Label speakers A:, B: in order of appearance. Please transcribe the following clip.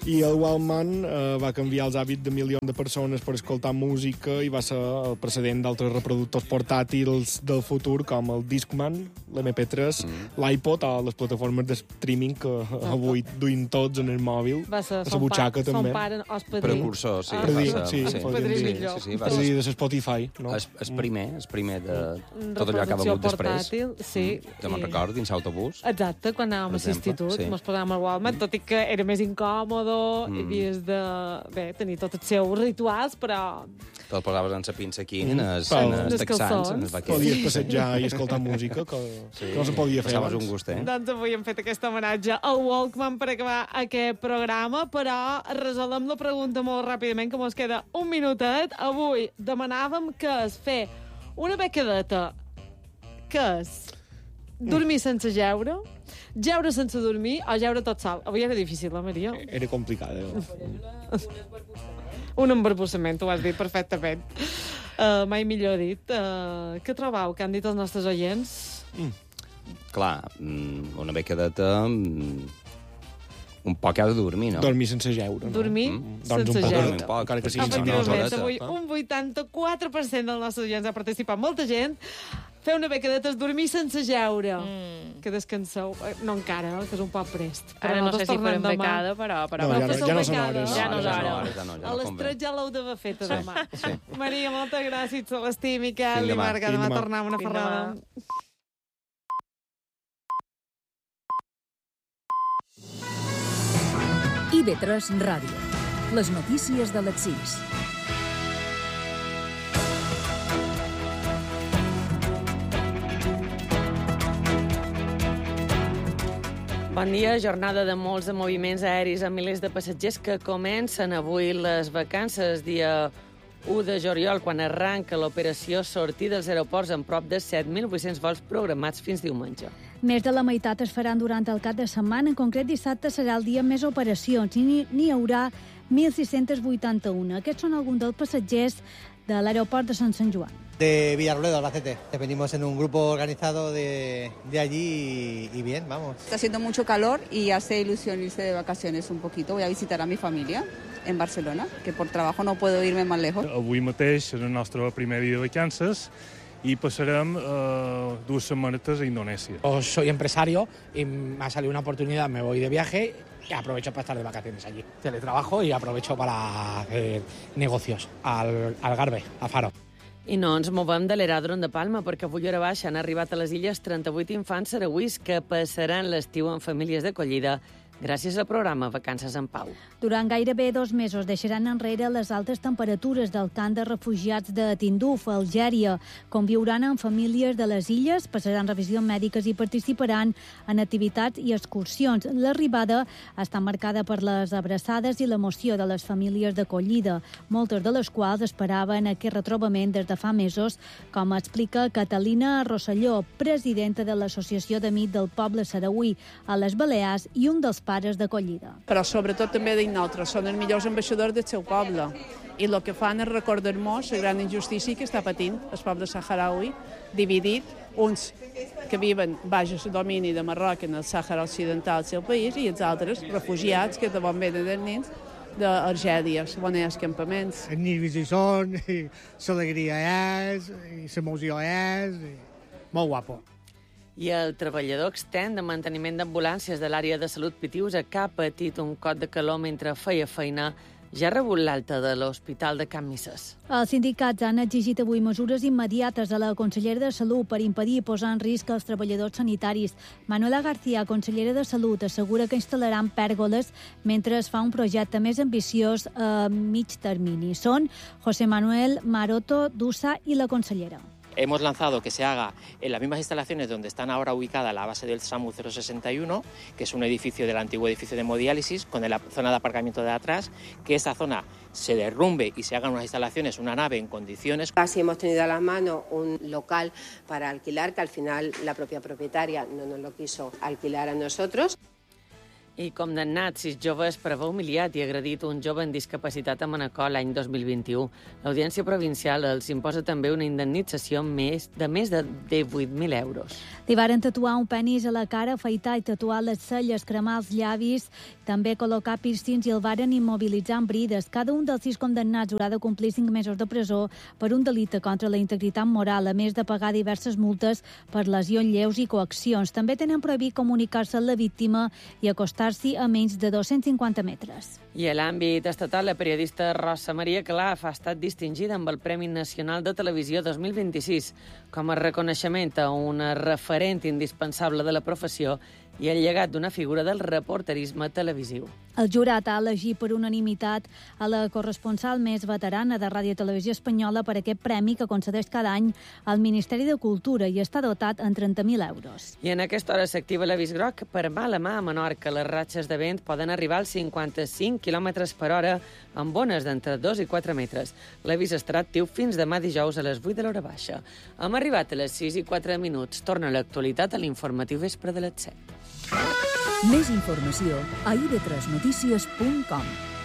A: I el Walkman va canviar els hàbits de milions de persones per escoltar música i va ser el precedent d'altres reproductors portàtils del futur, com el Discman, l'MP3, l'iPod o les plataformes de streaming que avui duim tots en el mòbil,
B: Va ser
A: a la butxaca també.
B: Son pare, o el padrí.
C: Precursor, sí.
B: Padrí millor.
A: Padrí de Spotify, no?
C: El primer de tot allò que ha vengut després.
B: Sí.
C: Que me'n recordo, dins l'autobús.
B: Exacte, quan anàvem a l'institut, mos posàvem el Walkman, tot i que era més incòmodo, havies de tenir tots els seus rituals, però...
C: Te'l posaves en la pinça aquí, en els texans, en els vaquers.
A: Podies passejar i escoltar música, que no se podia fer
C: passaves
A: abans.
C: un gust,
B: Doncs avui hem fet aquest homenatge al Walkman per acabar aquest programa, però resolem la pregunta molt ràpidament, que mos queda un minutet. Avui demanàvem que es fer una becadeta, que és dormir sense jeure sense dormir o jeure tot sol. Avui era difícil, Maria?
A: Era complicada.
B: Un embarbussament, ho has dit perfectament. Mai millor dit. Què trobeu que han dit els nostres oients?
C: Clar, una becadeta... un poc ha de dormir, no?
A: Dormir sense jeure, no?
B: Dormir
A: Doncs
B: sense
A: un
B: jeure.
A: poc, encara que sigui
B: Efectivament, avui un 84% dels nostres oients ha participat. Molta gent. Fer una becadeta és dormir sense jeure. Que descanseu. No encara, que és un poc prest.
D: Ara no sé si farem becada, però...
A: Ja no són hores.
D: Ja no és hora.
B: A les 3 ja l'heu d'haver fet demà. Maria, moltes gràcies. Celestí, Miquel i Marc. Demà tornem una ferrada.
E: IB3 Ràdio. Les notícies de les 6.
D: Bon dia, jornada de molts de moviments aèris amb milers de passatgers que comencen avui les vacances, dia 1 de juliol, quan arranca l'operació sortir dels aeroports amb prop de 7.800 vols programats fins diumenge.
F: Més de la meitat es faran durant el cap de setmana. En concret, dissabte serà el dia amb més operacions i n'hi haurà 1.681. Aquests són alguns dels passatgers de l'aeroport de Sant Joan.
G: De Villarroledo, Albacete. Venimos en un grupo organizado de allí y bien, vamos.
H: Está haciendo mucho calor y hace ilusión irse de vacaciones un poquito. Voy a visitar a mi familia en Barcelona, que por trabajo no puedo irme más lejos.
I: Avui mateix és el nostre primer dia de vacances y pasarem 2 setmanetes a Indonesia.
J: Soy empresario y me ha salido una oportunidad, me voy de viaje y aprovecho para estar de vacaciones allí. Teletrabajo y aprovecho para hacer negocios al Algarve, a Faro.
D: I no ens movem de l'Aeròdrom de Palma, perquè avui hora baixa han arribat a les illes 38 infants saragüís que passaran l'estiu en famílies d'acollida gràcies al programa Vacances en Pau.
F: Durant gairebé 2 mesos deixaran enrere les altes temperatures del camp de refugiats de Tinduf, a Algèria. Conviuran amb famílies de les illes, passaran revisions mèdiques i participaran en activitats i excursions. L'arribada està marcada per les abraçades i l'emoció de les famílies d'acollida, moltes de les quals esperaven aquest retrobament des de fa mesos, com explica Catalina Rosselló, presidenta de l'Associació d'Amics del Poble Saragüí a les Balears i un dels pares d'acollida.
K: Però sobretot també dic nosaltres, són els millors ambaixadors del seu poble i el que fan és recordar-nos la gran injustícia que està patint el poble saharaui, dividit, uns que viven baix el domini de Marroc en el Sàhara Occidental del seu país i els altres refugiats que de bon venen dels nens d'Argèlia, on hi ha els campaments.
L: Els nervis hi són, l'alegria és, i l'emoció és, molt guapo.
D: I el treballador extern de manteniment d'ambulàncies de l'àrea de salut Pitiusa, que ha patit un cot de calor mentre feia feina, ja ha rebut l'alta de l'Hospital de Can Misses.
F: Els sindicats han exigit avui mesures immediates a la consellera de Salut per impedir posar en risc els treballadors sanitaris. Manuela García, consellera de Salut, assegura que instal·laran pèrgoles mentre es fa un projecte més ambiciós a mig termini. Són José Manuel Maroto Dusa i la consellera.
M: Hemos lanzado que se haga en las mismas instalaciones donde están ahora ubicada la base del SAMU 061, que es un edificio del antiguo edificio de hemodiálisis, con la zona de aparcamiento de atrás, que esa zona se derrumbe y se hagan unas instalaciones, una nave en condiciones.
N: Casi hemos tenido a la mano un local para alquilar, que al final la propia propietaria no nos lo quiso alquilar a nosotros.
D: I condemnat 6 joves per haver humiliat i agredit un jove amb discapacitat a Manacor l'any 2021. L'Audiència Provincial els imposa també una indemnització de més de 18.000 euros.
F: Li varen tatuar un penis a la cara, afaitar i tatuar les celles, cremar els llavis, també col·locar piercings i el varen immobilitzar amb brides. Cada un dels 6 condemnats haurà de complir 5 mesos de presó per un delicte contra la integritat moral, a més de pagar diverses multes per lesions lleus i coaccions. També tenen prohibit comunicar-se amb la víctima i acostar-s'hi a menys de 250 metres.
D: I a l'àmbit estatal, la periodista Rosa Maria Calaf ha estat distingida amb el Premi Nacional de Televisió 2026 com a reconeixement a una referent indispensable de la professió i el llegat d'una figura del reporterisme televisiu.
F: El jurat ha elegit per unanimitat a la corresponsal més veterana de Ràdio i Televisió Espanyola per aquest premi que concedeix cada any al Ministeri de Cultura i està dotat en 30.000 euros.
D: I en aquesta hora s'activa l'avís groc per mala mà a Menorca. Les ratxes de vent poden arribar als 55 km per hora amb ones d'entre 2 i 4 metres. L'avís estarà actiu fins demà dijous a les 8 de l'hora baixa. Hem arribat a les 6 i 4 minuts. Torna l'actualitat a l'informatiu vespre de les 7.
E: Més informació a ib3notícies.com.